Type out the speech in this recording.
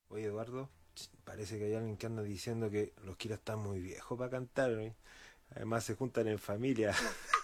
Oye, Eduardo, parece que hay alguien que anda diciendo que los Kira están muy viejos para cantar, ¿eh? Además se juntan en familia.